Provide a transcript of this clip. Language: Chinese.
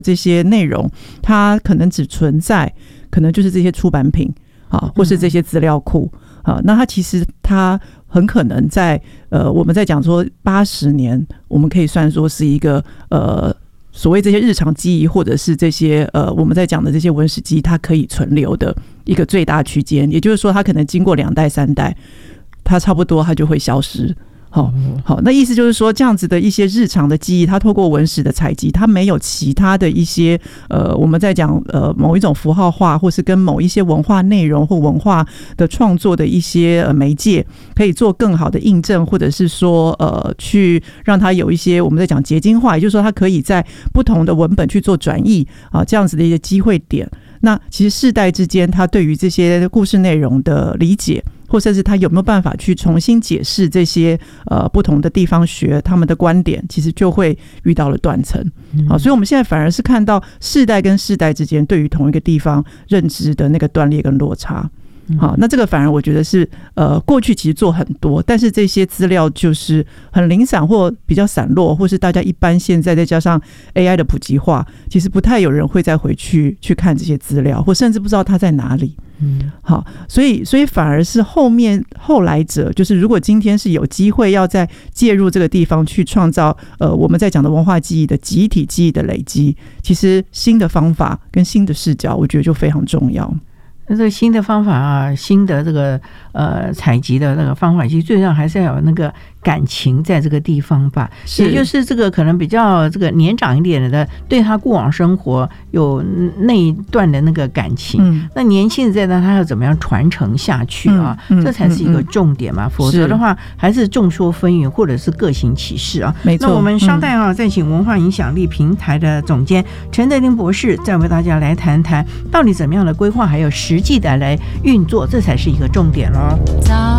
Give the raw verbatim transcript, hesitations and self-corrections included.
这些内容它可能只存在可能就是这些出版品啊，或是这些资料库啊，那它其实它很可能在呃我们在讲说八十年，我们可以算说是一个呃所谓这些日常记忆，或者是这些呃我们在讲的这些文史记忆，它可以存留的一个最大区间，也就是说它可能经过两代三代，它差不多它就会消失。好好，那意思就是说，这样子的一些日常的记忆，它透过文史的采集，它没有其他的一些呃，我们在讲呃某一种符号化，或是跟某一些文化内容或文化的创作的一些呃媒介，可以做更好的印证，或者是说呃去让它有一些我们在讲结晶化，也就是说它可以在不同的文本去做转译啊，这样子的一些机会点。那其实世代之间，他对于这些故事内容的理解，或甚至他有没有办法去重新解释这些呃不同的地方学他们的观点，其实就会遇到了断层。好，所以我们现在反而是看到世代跟世代之间对于同一个地方认知的那个断裂跟落差。好，那这个反而我觉得是呃过去其实做很多，但是这些资料就是很零散或比较散落，或是大家一般现在再加上 A I 的普及化，其实不太有人会再回去去看这些资料，或甚至不知道它在哪里。嗯，好，所以所以反而是后面后来者，就是如果今天是有机会要再介入这个地方去创造呃我们在讲的文化记忆的集体记忆的累积，其实新的方法跟新的视角，我觉得就非常重要。 那这个新的方法啊，新的这个呃采集的那个方法，其实最重要还是要有那个感情在这个地方吧，也就是这个可能比较这个年长一点的，对他过往生活有那一段的那个感情，嗯、那年轻的这代他要怎么样传承下去啊？嗯嗯、这才是一个重点嘛，嗯、否则的话还是众说纷纭，或者是各行其事啊。 没错。 那我们稍待啊，嗯、再请文化影响力平台的总监陈德霖博士，再为大家来谈谈到底怎么样的规划，还有实际的来运作，这才是一个重点咯。